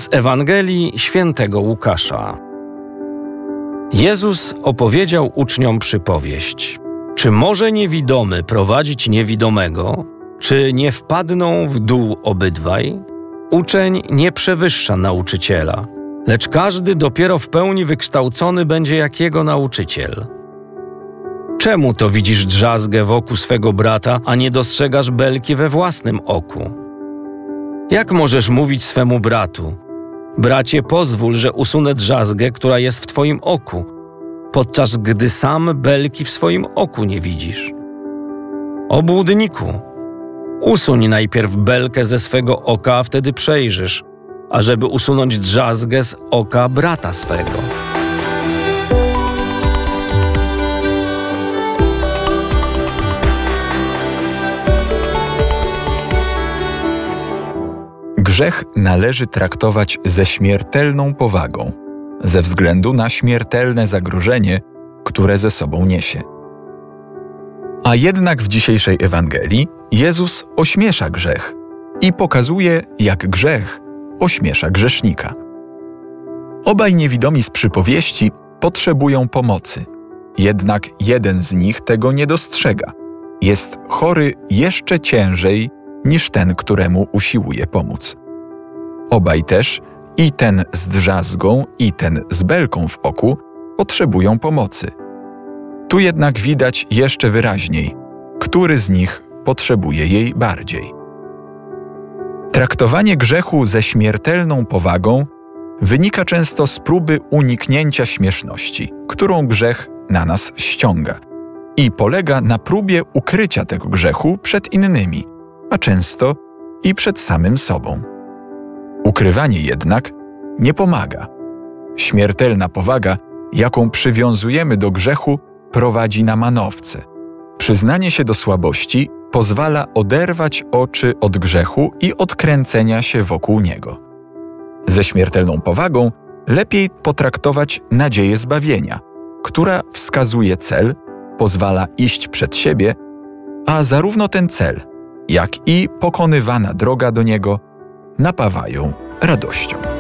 Z Ewangelii Świętego Łukasza. Jezus opowiedział uczniom przypowieść. Czy może niewidomy prowadzić niewidomego? Czy nie wpadną w dół obydwaj? Uczeń nie przewyższa nauczyciela, lecz każdy dopiero w pełni wykształcony będzie jak jego nauczyciel. Czemu to widzisz drzazgę w oku swego brata, a nie dostrzegasz belki we własnym oku? Jak możesz mówić swemu bratu: bracie, pozwól, że usunę drzazgę, która jest w twoim oku, podczas gdy sam belki w swoim oku nie widzisz? Obłudniku, usuń najpierw belkę ze swego oka, a wtedy przejrzysz, ażeby usunąć drzazgę z oka brata swego. Grzech należy traktować ze śmiertelną powagą, ze względu na śmiertelne zagrożenie, które ze sobą niesie. A jednak w dzisiejszej Ewangelii Jezus ośmiesza grzech i pokazuje, jak grzech ośmiesza grzesznika. Obaj niewidomi z przypowieści potrzebują pomocy, jednak jeden z nich tego nie dostrzega. Jest chory jeszcze ciężej niż ten, któremu usiłuje pomóc. Obaj też, i ten z drzazgą, i ten z belką w oku, potrzebują pomocy. Tu jednak widać jeszcze wyraźniej, który z nich potrzebuje jej bardziej. Traktowanie grzechu ze śmiertelną powagą wynika często z próby uniknięcia śmieszności, którą grzech na nas ściąga, i polega na próbie ukrycia tego grzechu przed innymi, a często i przed samym sobą. Ukrywanie jednak nie pomaga. Śmiertelna powaga, jaką przywiązujemy do grzechu, prowadzi na manowce. Przyznanie się do słabości pozwala oderwać oczy od grzechu i od kręcenia się wokół niego. Ze śmiertelną powagą lepiej potraktować nadzieję zbawienia, która wskazuje cel, pozwala iść przed siebie, a zarówno ten cel, jak i pokonywana droga do niego napawają radością.